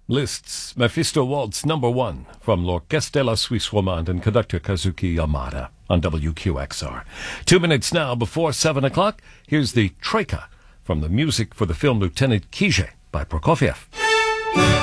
Liszt's Mephisto Waltz No. 1 from L'Orchestre de la Suisse Romande and conductor Kazuki Yamada on WQXR. 2 minutes now before 7 o'clock. Here's the Troika from the music for the film Lieutenant Kije by Prokofiev.